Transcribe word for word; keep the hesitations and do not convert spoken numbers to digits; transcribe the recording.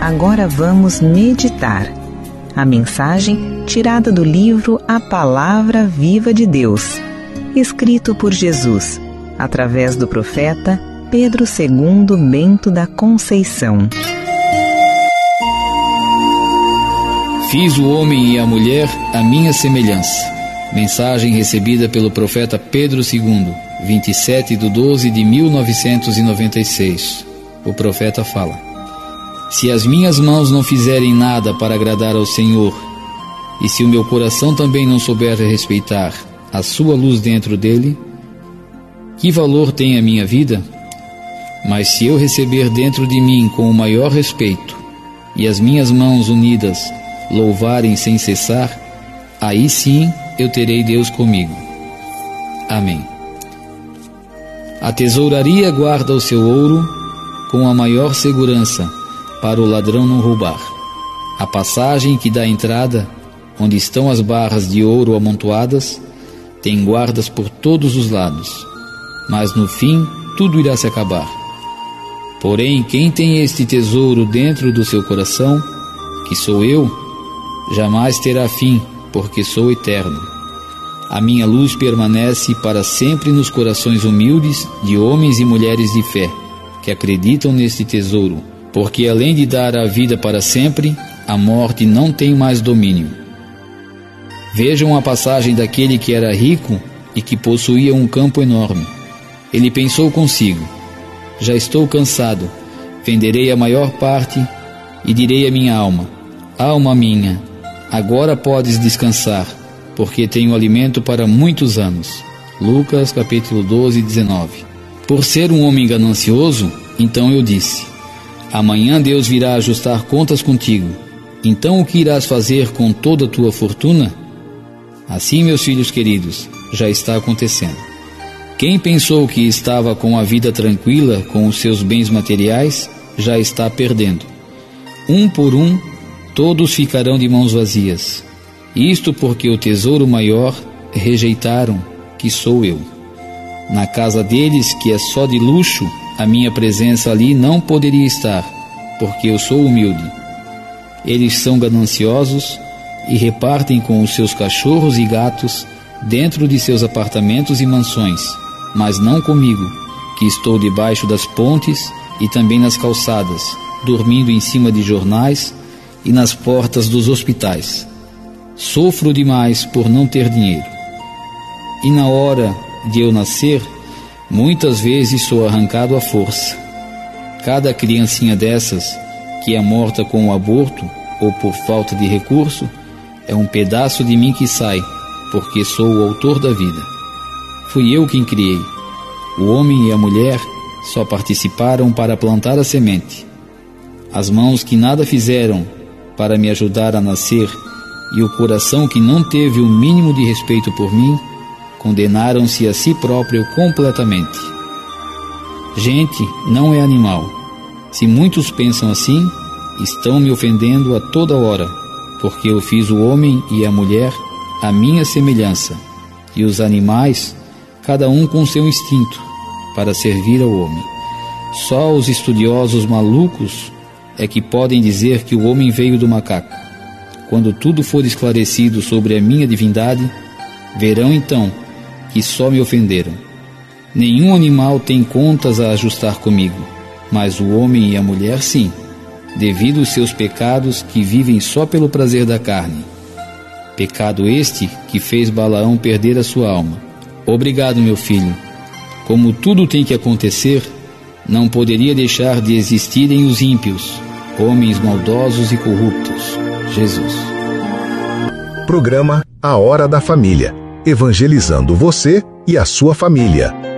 Agora vamos meditar. A mensagem tirada do livro A Palavra Viva de Deus, escrito por Jesus, através do profeta Pedro segundo Bento da Conceição. Fiz o homem e a mulher à minha semelhança. Mensagem recebida pelo profeta Pedro segundo, vinte e sete de doze de mil novecentos e noventa e seis. O profeta fala: se as minhas mãos não fizerem nada para agradar ao Senhor, e se o meu coração também não souber respeitar a sua luz dentro dele, que valor tem a minha vida? Mas se eu receber dentro de mim com o maior respeito, e as minhas mãos unidas louvarem sem cessar, aí sim eu terei Deus comigo. Amém. A tesouraria guarda o seu ouro com a maior segurança, para o ladrão não roubar. A passagem que dá entrada, onde estão as barras de ouro amontoadas, tem guardas por todos os lados, mas no fim tudo irá se acabar. Porém, quem tem este tesouro dentro do seu coração, que sou eu, jamais terá fim, porque sou eterno. A minha luz permanece para sempre nos corações humildes de homens e mulheres de fé, que acreditam neste tesouro, porque além de dar a vida para sempre, a morte não tem mais domínio. Vejam a passagem daquele que era rico e que possuía um campo enorme. Ele pensou consigo: já estou cansado, venderei a maior parte e direi à minha alma: alma minha, agora podes descansar, porque tenho alimento para muitos anos. Lucas capítulo doze, dezenove. Por ser um homem ganancioso, então eu disse: amanhã Deus virá ajustar contas contigo. Então o que irás fazer com toda a tua fortuna? Assim, meus filhos queridos, já está acontecendo. Quem pensou que estava com a vida tranquila com os seus bens materiais, já está perdendo. Um por um, todos ficarão de mãos vazias. Isto porque o tesouro maior rejeitaram, que sou eu. Na casa deles, que é só de luxo, a minha presença ali não poderia estar, porque eu sou humilde. Eles são gananciosos e repartem com os seus cachorros e gatos dentro de seus apartamentos e mansões, mas não comigo, que estou debaixo das pontes e também nas calçadas, dormindo em cima de jornais e nas portas dos hospitais. Sofro demais por não ter dinheiro. E na hora de eu nascer, muitas vezes sou arrancado à força. Cada criancinha dessas, que é morta com o aborto ou por falta de recurso, é um pedaço de mim que sai, porque sou o autor da vida. Fui eu quem criei. O homem e a mulher só participaram para plantar a semente. As mãos que nada fizeram para me ajudar a nascer e o coração que não teve o mínimo de respeito por mim, condenaram-se a si próprio completamente. Gente não é animal. Se muitos pensam assim, estão me ofendendo a toda hora, porque eu fiz o homem e a mulher à minha semelhança, e os animais, cada um com seu instinto, para servir ao homem. Só os estudiosos malucos é que podem dizer que o homem veio do macaco. Quando tudo for esclarecido sobre a minha divindade, verão então que só me ofenderam. Nenhum animal tem contas a ajustar comigo, mas o homem e a mulher sim, devido aos seus pecados que vivem só pelo prazer da carne. Pecado este que fez Balaão perder a sua alma. Obrigado, meu filho. Como tudo tem que acontecer, não poderia deixar de existirem os ímpios, homens maldosos e corruptos. Jesus. Programa A Hora da Família, evangelizando você e a sua família.